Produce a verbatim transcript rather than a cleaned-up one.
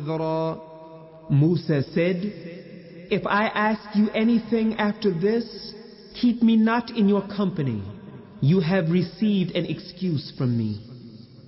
عذرا. Musa said, "If I ask you anything after this, keep me not in your company. You have received an excuse from me."